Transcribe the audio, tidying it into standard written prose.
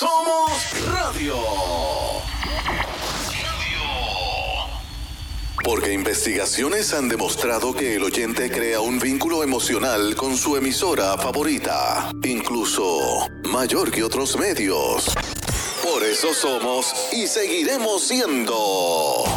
Somos Radio. Porque investigaciones han demostrado que el oyente crea un vínculo emocional con su emisora favorita, incluso mayor que otros medios. Por eso somos y seguiremos siendo